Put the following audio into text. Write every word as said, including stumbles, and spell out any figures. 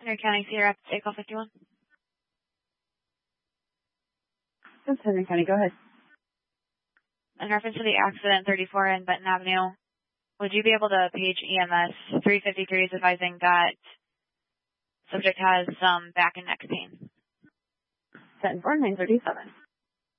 Henry County, Cedar Rapids, State Call fifty-one. Yes, Henry County, go ahead. In reference to the accident thirty-four in Benton Avenue, would you be able to page E M S? three fifty-three is advising that subject has some back and neck pain. ten four, nine thirty-seven.